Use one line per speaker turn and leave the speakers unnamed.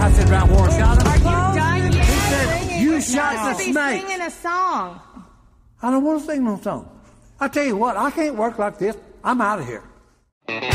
I said, Ralph Warren shot him.
Are you done yet?
He said, you shot the
Be
snake.
singing a song.
I don't want to sing no song. I tell you what, I can't work like this. I'm out of here.